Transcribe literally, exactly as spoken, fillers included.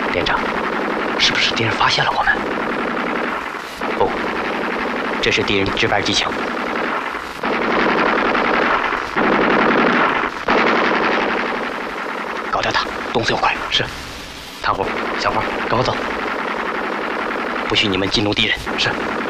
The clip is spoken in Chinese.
连长，是不是敌人发现了我们？不，这是敌人值班技巧。搞掉他，动作要快。是。唐虎、小花，跟我走。不许你们激怒敌人。是。